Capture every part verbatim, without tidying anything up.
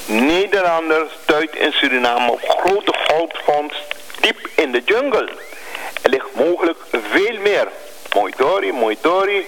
Nederlander stuit in Suriname op grote goudvondst diep in de jungle. Er ligt mogelijk veel meer. Moitori, moitori.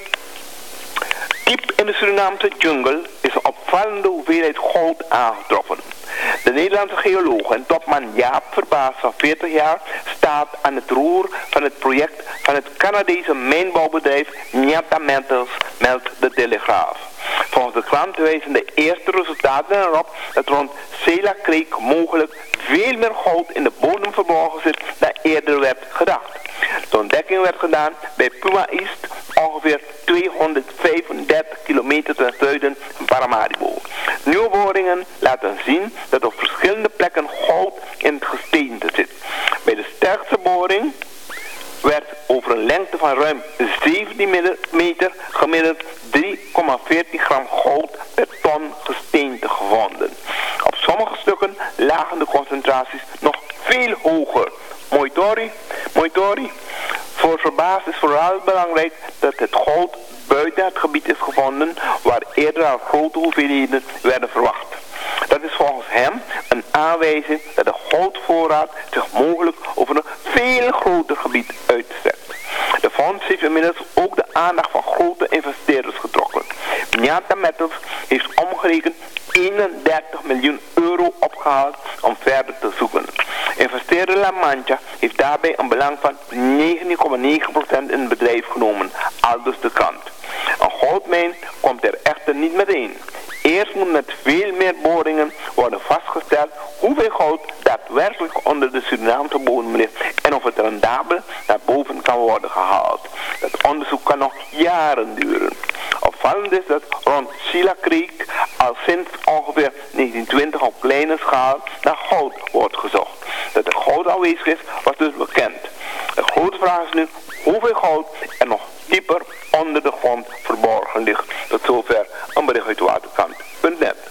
Diep in de Surinaamse jungle is een opvallende hoeveelheid goud aangetroffen. De Nederlandse geoloog en topman Jaap Verbaas van veertig jaar staat aan het roer van het project van het Canadese mijnbouwbedrijf Nyata Metals, meldt de Telegraaf. Volgens de krant wijzen de eerste resultaten erop dat rond Sela Creek mogelijk veel meer goud in de bodem verborgen zit dan eerder werd gedacht. De ontdekking werd gedaan bij Puma East, ongeveer tweehonderdvijfendertig kilometer ten zuiden van Paramaribo. Nieuwe boringen laten zien dat op verschillende plekken goud in het gesteente zit. Bij de sterkste boring werd over een lengte van ruim zeventien meter gemiddeld drie komma veertien gram goud per ton gesteente gevonden. Op sommige stukken lagen de concentraties nog veel hoger. Moitori, moitori. Voor Verbaas is vooral belangrijk dat het goud buiten het gebied is gevonden waar eerder al grote hoeveelheden werden verwacht. Dat is volgens hem een aanwijzing dat de goudvoorraad zich mogelijk over een veel groter gebied uitstrekt. De fonds heeft inmiddels ook de aandacht van grote investeerders getrokken. Nyata Metals heeft omgerekend eenendertig miljoen euro opgehaald om verder te zoeken. Investeerder La Mancha heeft daarbij een belang van negentien komma negen procent in het bedrijf genomen, aldus de krant. Een goudmijn komt er echter niet meteen. Eerst moet met veel meer boringen worden vastgesteld hoeveel goud daadwerkelijk onder de Surinaamse bodem ligt en of het rendabel naar boven kan worden gehaald. Dat onderzoek kan nog jaren duren. Opvallend is dat rond Sela Creek al sinds ongeveer negentien twintig op kleine schaal naar goud wordt gezocht. Dat er goud aanwezig is, was dus bekend. De grote vraag is nu hoeveel goud er nog dieper onder de grond verborgen ligt. Tot zover een bericht uit waterkant punt net.